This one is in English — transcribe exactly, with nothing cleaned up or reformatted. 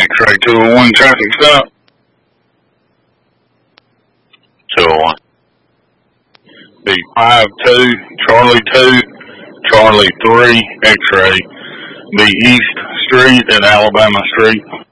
X-ray two oh one traffic stop. two oh one. Be five two, Charlie two, Charlie three, X-ray. Be East Street and Alabama Street.